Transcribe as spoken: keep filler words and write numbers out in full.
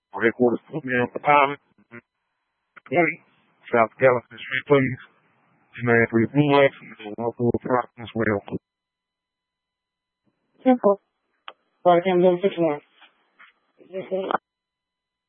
Record put me on the pilot. twenty, South Galveston Street, please. Demand for your blue lights and local truck as well. Simple. What can I do this one?